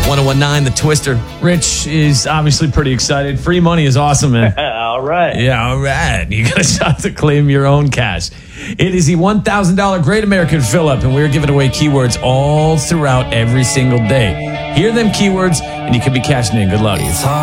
1019, The Twister. Rich is obviously pretty excited. Free money is awesome, man. All right. Yeah, all right. You got a shot to claim your own cash. It is the $1,000 Great American Fill-Up, and we're giving away keywords all throughout every single day. Hear them keywords, and you could be cashing in. Good luck.